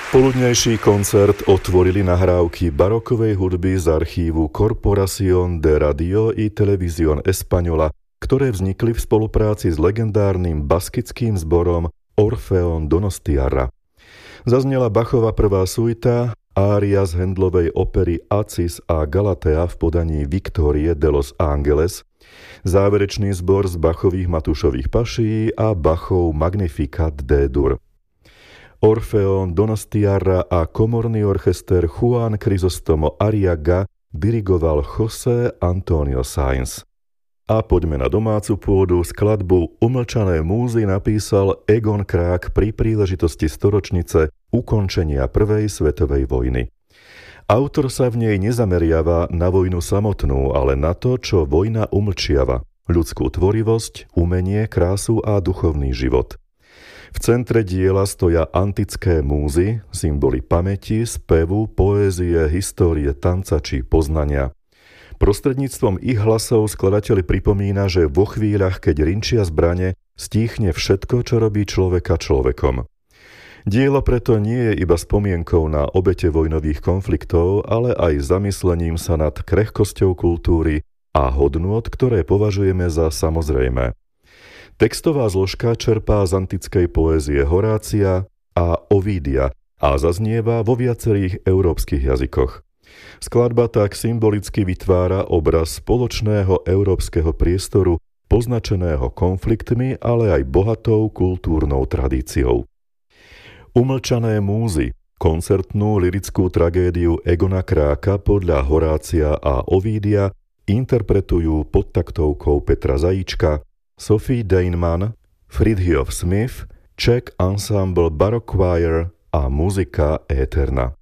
Poludnejší koncert otvorili nahrávky barokovej hudby z archívu Corporación de Radio y Televisión Española, ktoré vznikli v spolupráci s legendárnym baskickým zborom Orfeón Donostiarra. Zaznela Bachova prvá suita, ária z Handlovej opery Acis a Galatea v podaní Victorie de los Ángeles, záverečný zbor z Bachových Matúšových pašií a Bachov Magnificat D-dur. Orfeón Donostiarra a komorný orchester Juan Crisóstomo Arriaga dirigoval José Antonio Sáenz. A poďme na domácu pôdu. Skladbu Umlčané múzy napísal Egon Krák pri príležitosti storočnice ukončenia prvej svetovej vojny. Autor sa v nej nezameriava na vojnu samotnú, ale na to, čo vojna umlčiava: ľudskú tvorivosť, umenie, krásu a duchovný život. V centre diela stoja antické múzy, symboly pamäti, spevu, poézie, histórie, tanca či poznania. Prostredníctvom ich hlasov skladateľ pripomína, že vo chvíľach, keď rinčia zbrane, stíchne všetko, čo robí človeka človekom. Dielo preto nie je iba spomienkou na obete vojnových konfliktov, ale aj zamyslením sa nad krehkosťou kultúry a hodnôt, ktoré považujeme za samozrejmé. Textová zložka čerpá z antickej poézie Horácia a Ovídia a zaznieva vo viacerých európskych jazykoch. Skladba tak symbolicky vytvára obraz spoločného európskeho priestoru, poznačeného konfliktmi, ale aj bohatou kultúrnou tradíciou. Umlčané múzy, koncertnú lirickú tragédiu Egona Kráka podľa Horácia a Ovídia, interpretujú pod taktovkou Petra Zajíčka, Sophie Deinman, Fridtjof Smith, Czech Ensemble Baroque Choir a Muzika Éterna.